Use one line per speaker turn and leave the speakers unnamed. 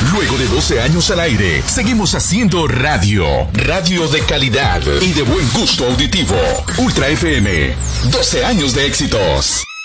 Luego de 12 años al aire, seguimos haciendo radio. Radio de calidad y de buen gusto auditivo. Ultra FM, 12 años de éxitos.